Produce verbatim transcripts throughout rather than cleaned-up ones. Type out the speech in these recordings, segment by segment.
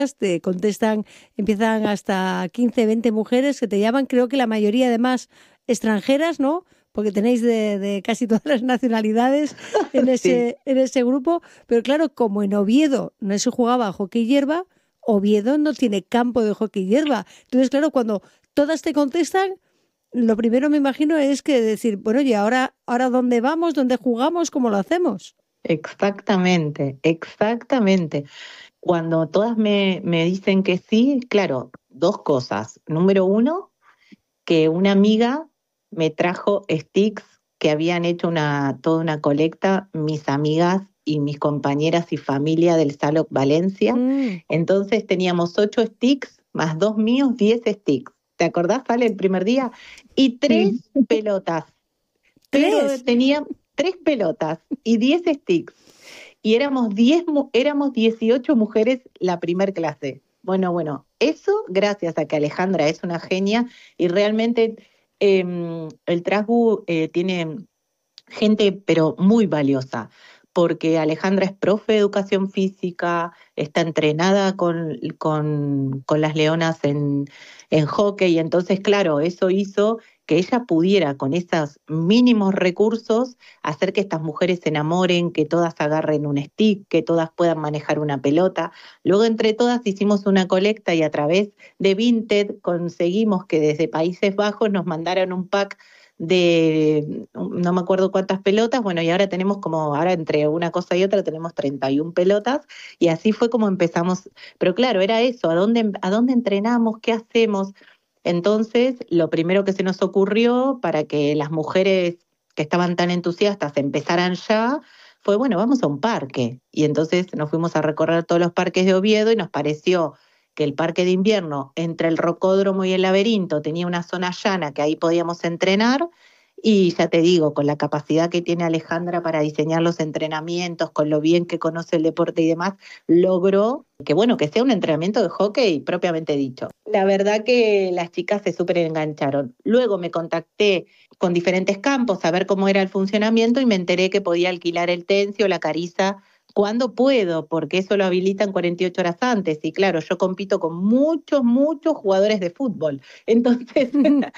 te contestan, empiezan hasta quince, veinte mujeres que te llaman, creo que la mayoría además extranjeras, ¿no? Porque tenéis de, de casi todas las nacionalidades en Sí. ese, en ese grupo, pero claro, como en Oviedo no se jugaba a hockey hierba, Oviedo no tiene campo de hockey hierba. Entonces, claro, cuando todas te contestan, lo primero me imagino es que decir, bueno, ¿y ahora, ahora dónde vamos? ¿Dónde jugamos? ¿Cómo lo hacemos? Exactamente, exactamente. Cuando todas me, me dicen que sí, claro, dos cosas. Número uno, que una amiga me trajo sticks que habían hecho una, toda una colecta, mis amigas y mis compañeras y familia del Saloc Valencia. Mm, Entonces teníamos ocho sticks más dos míos, diez sticks. ¿Te acordás, Ale, el primer día? Y tres Sí. pelotas, pero tres. tenía tres pelotas y diez sticks. Y éramos diez, éramos dieciocho mujeres la primer clase. Bueno, bueno, eso gracias a que Alejandra es una genia y realmente eh, el Trasgu eh, tiene gente, pero muy valiosa, porque Alejandra es profe de educación física, está entrenada con, con, con las leonas en, en hockey, y entonces, claro, eso hizo que ella pudiera, con esos mínimos recursos, hacer que estas mujeres se enamoren, que todas agarren un stick, que todas puedan manejar una pelota. Luego, entre todas, hicimos una colecta y a través de Vinted conseguimos que desde Países Bajos nos mandaran un pack de no me acuerdo cuántas pelotas, bueno, y ahora tenemos como, ahora entre una cosa y otra tenemos treinta y una pelotas, y así fue como empezamos, pero claro, era eso, ¿a dónde, a dónde entrenamos? ¿Qué hacemos? Entonces, lo primero que se nos ocurrió para que las mujeres que estaban tan entusiastas empezaran ya, fue, bueno, vamos a un parque, y entonces nos fuimos a recorrer todos los parques de Oviedo y nos pareció que el parque de invierno, entre el rocódromo y el laberinto, tenía una zona llana que ahí podíamos entrenar, y ya te digo, con la capacidad que tiene Alejandra para diseñar los entrenamientos, con lo bien que conoce el deporte y demás, logró que, bueno, que sea un entrenamiento de hockey propiamente dicho. La verdad que las chicas se súper engancharon. Luego me contacté con diferentes campos a ver cómo era el funcionamiento y me enteré que podía alquilar el Tencio, la Cariza, cuando puedo, porque eso lo habilitan cuarenta y ocho horas antes. Y claro, yo compito con muchos, muchos jugadores de fútbol. Entonces,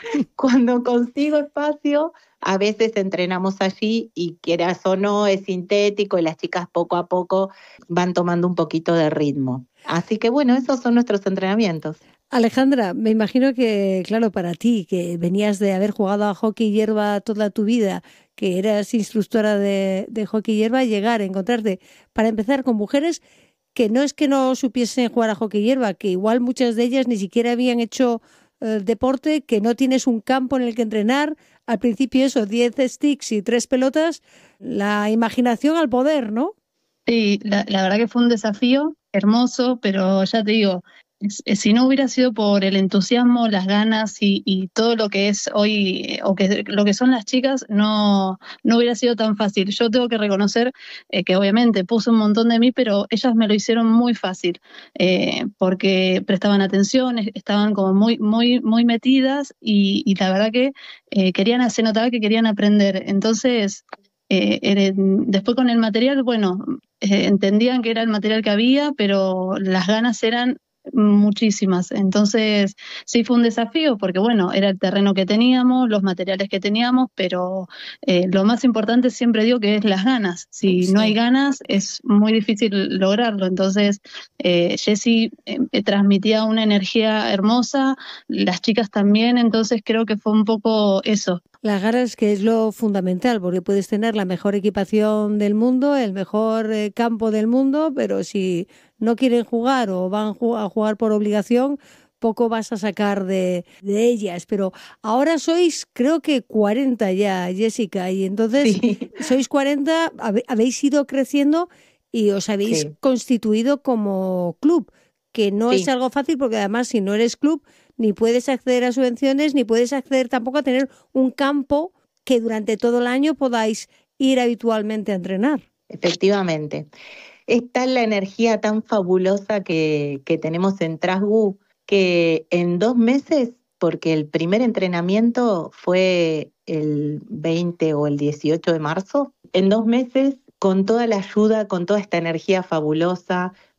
cuando consigo espacio, a veces entrenamos allí y quieras o no, es sintético y las chicas poco a poco van tomando un poquito de ritmo. Así que bueno, esos son nuestros entrenamientos. Alejandra, me imagino que, claro, para ti, que venías de haber jugado a hockey hierba toda tu vida, que eras instructora de, de hockey hierba, llegar a encontrarte, para empezar, con mujeres que no es que no supiesen jugar a hockey hierba, que igual muchas de ellas ni siquiera habían hecho eh, deporte, que no tienes un campo en el que entrenar, al principio eso, diez sticks y tres pelotas, la imaginación al poder, ¿no? Sí, la, la verdad que fue un desafío hermoso, pero ya te digo, es- es- si no hubiera sido por el entusiasmo, las ganas y, y todo lo que es hoy, eh, o que lo que son las chicas, no, no hubiera sido tan fácil. Yo tengo que reconocer eh, que obviamente puse un montón de mí, pero ellas me lo hicieron muy fácil, eh, porque prestaban atención, es- estaban como muy, muy, muy metidas y, y la verdad que eh, querían, se notaba que querían aprender. Entonces, eh, eh, después con el material, bueno, eh, entendían que era el material que había, pero las ganas eran muchísimas. Entonces, sí fue un desafío porque, bueno, era el terreno que teníamos, los materiales que teníamos, pero eh, lo más importante siempre digo que es las ganas. Si no hay Sí. ganas, es muy difícil lograrlo. Entonces, eh, Jessie eh, transmitía una energía hermosa, las chicas también, entonces creo que fue un poco eso. Las ganas, que es lo fundamental, porque puedes tener la mejor equipación del mundo, el mejor eh, campo del mundo, pero si no quieren jugar o van ju- a jugar por obligación, poco vas a sacar de, de ellas. Pero ahora sois, creo que cuarenta ya, Jessica, y entonces Sí, sois cuarenta, habe- habéis ido creciendo y os habéis sí, constituido como club, que no es sí. algo fácil, porque además si no eres club, ni puedes acceder a subvenciones, ni puedes acceder tampoco a tener un campo que durante todo el año podáis ir habitualmente a entrenar. Efectivamente. Es tal la energía tan fabulosa que, que tenemos en Trasgu que en dos meses, porque el primer entrenamiento fue el veinte o el dieciocho de marzo, en dos meses, con toda la ayuda, con toda esta energía fabulosa,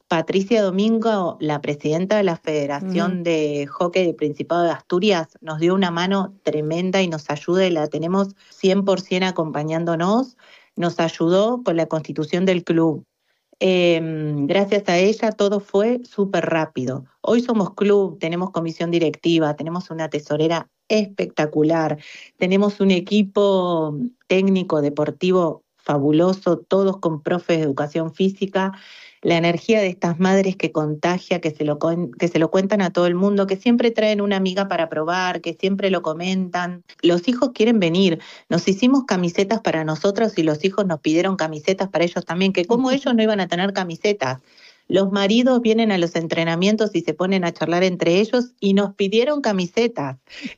Patricia Domingo, la presidenta de la Federación uh-huh. de Hockey del Principado de Asturias, nos dio una mano tremenda y nos ayuda y la tenemos cien por ciento acompañándonos. Nos ayudó con la constitución del club. Eh, gracias a ella todo fue súper rápido. Hoy somos club, tenemos comisión directiva, tenemos una tesorera espectacular, tenemos un equipo técnico deportivo fabuloso, todos con profes de educación física. La energía de estas madres que contagia, que se lo que se lo cuentan a todo el mundo, que siempre traen una amiga para probar, que siempre lo comentan. Los hijos quieren venir. Nos hicimos camisetas para nosotros y los hijos nos pidieron camisetas para ellos también, que como ellos no iban a tener camisetas. Los maridos vienen a los entrenamientos y se ponen a charlar entre ellos y nos pidieron camisetas.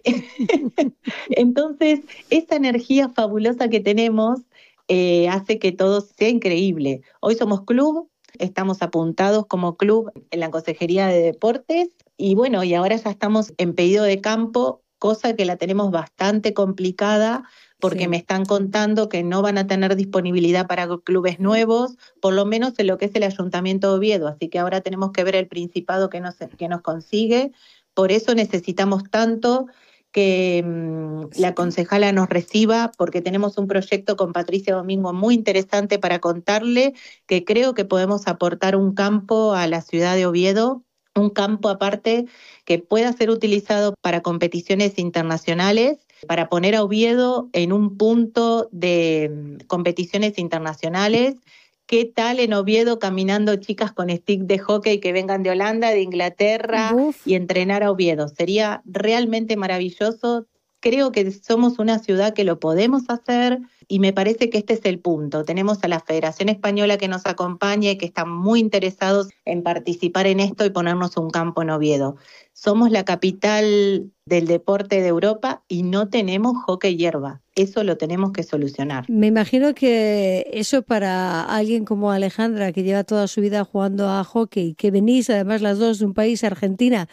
Entonces, esa energía fabulosa que tenemos eh, hace que todo sea increíble. Hoy somos club. Estamos apuntados como club en la Consejería de Deportes y bueno, y ahora ya estamos en pedido de campo, cosa que la tenemos bastante complicada porque sí. me están contando que no van a tener disponibilidad para clubes nuevos, por lo menos en lo que es el Ayuntamiento de Oviedo, así que ahora tenemos que ver el Principado que nos, que nos consigue, por eso necesitamos tanto que mmm, la concejala nos reciba, porque tenemos un proyecto con Patricia Domingo muy interesante para contarle, que creo que podemos aportar un campo a la ciudad de Oviedo, un campo aparte que pueda ser utilizado para competiciones internacionales, para poner a Oviedo en un punto de mmm, competiciones internacionales. ¿Qué tal en Oviedo caminando chicas con stick de hockey que vengan de Holanda, de Inglaterra Uf. y entrenar a Oviedo? Sería realmente maravilloso. Creo que somos una ciudad que lo podemos hacer y me parece que este es el punto. Tenemos a la Federación Española que nos acompaña y que están muy interesados en participar en esto y ponernos un campo en Oviedo. Somos la capital del deporte de Europa y no tenemos hockey hierba. Eso lo tenemos que solucionar. Me imagino que eso para alguien como Alejandra, que lleva toda su vida jugando a hockey, que venís además las dos de un país, Argentina,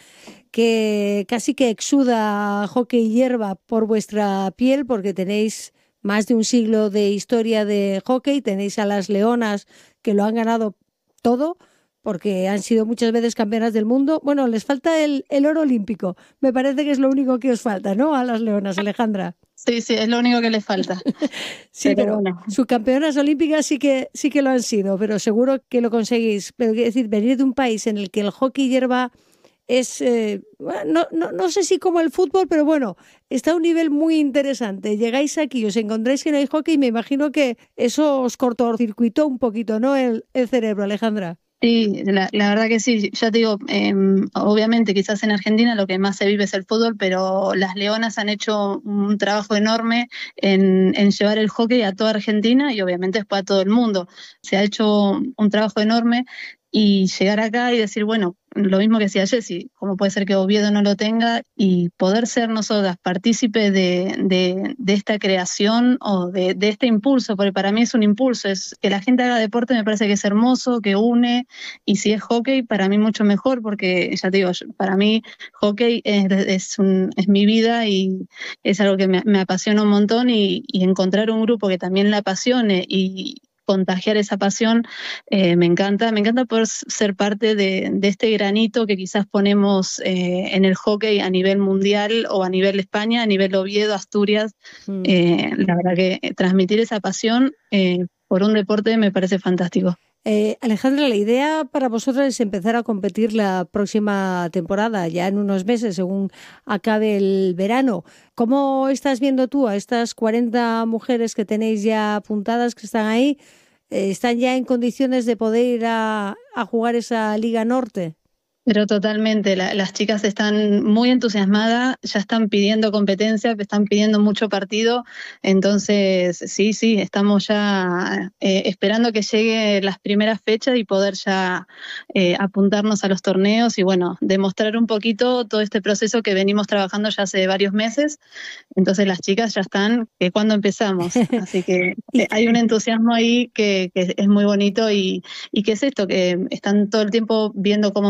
que casi que exuda hockey hierba por vuestra piel, porque tenéis más de un siglo de historia de hockey, tenéis a las Leonas que lo han ganado todo, porque han sido muchas veces campeonas del mundo. Bueno, les falta el, el oro olímpico. Me parece que es lo único que os falta, ¿no? A las Leonas, Alejandra. Sí, sí, es lo único que les falta. Sí, pero, pero bueno, subcampeonas olímpicas sí que sí que lo han sido, pero seguro que lo conseguís. Pero quiero decir, venir de un país en el que el hockey hierba es, eh, no, no, no sé si como el fútbol, pero bueno, está a un nivel muy interesante. Llegáis aquí, os encontráis que no hay hockey y me imagino que eso os cortocircuitó un poquito, ¿no? El, el cerebro, Alejandra. Sí, la, la verdad que sí, ya te digo, eh, obviamente quizás en Argentina lo que más se vive es el fútbol, pero las Leonas han hecho un trabajo enorme en, en llevar el hockey a toda Argentina y obviamente después a todo el mundo. Se ha hecho un trabajo enorme y llegar acá y decir, bueno, lo mismo que decía Jessy, cómo puede ser que Oviedo no lo tenga y poder ser nosotras partícipes de, de, de esta creación o de, de este impulso, porque para mí es un impulso, es que la gente haga deporte, me parece que es hermoso, que une, y si es hockey, para mí mucho mejor, porque ya te digo, para mí hockey es, es, un, es mi vida y es algo que me, me apasiona un montón y, y encontrar un grupo que también la apasione y contagiar esa pasión, eh, me encanta, me encanta poder ser parte de, de este granito que quizás ponemos eh, en el hockey a nivel mundial o a nivel España, a nivel Oviedo, Asturias. Mm. Eh, la verdad que transmitir esa pasión eh, por un deporte me parece fantástico. Eh, Alejandra, la idea para vosotros es empezar a competir la próxima temporada, ya en unos meses, según acabe el verano. ¿Cómo estás viendo tú a estas cuarenta mujeres que tenéis ya apuntadas, que están ahí? Eh, ¿Están ya en condiciones de poder ir a, a jugar esa Liga Norte? Pero totalmente, la, las chicas están muy entusiasmadas, ya están pidiendo competencia, están pidiendo mucho partido, entonces sí, sí, estamos ya eh, esperando que lleguen las primeras fechas y poder ya eh, apuntarnos a los torneos y bueno, demostrar un poquito todo este proceso que venimos trabajando ya hace varios meses, entonces las chicas ya están, que cuando empezamos, así que eh, hay un entusiasmo ahí que, que es muy bonito y, y que es esto, que están todo el tiempo viendo cómo mejorar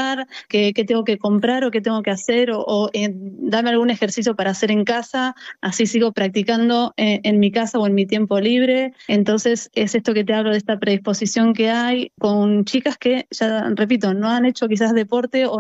planificar qué, qué tengo que comprar o qué tengo que hacer, o, o eh, dame algún ejercicio para hacer en casa, así sigo practicando en, en mi casa o en mi tiempo libre. Entonces es esto que te hablo de esta predisposición que hay con chicas que, ya repito, no han hecho quizás deporte o